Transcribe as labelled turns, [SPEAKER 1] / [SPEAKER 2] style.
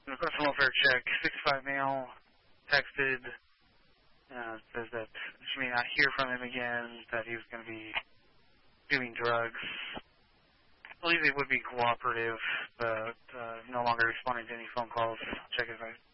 [SPEAKER 1] Personal welfare check, 65 male, texted, says that she may not hear from him again, that he was going to be doing drugs. I believe they would be cooperative, but no longer responding to any phone calls. Check if I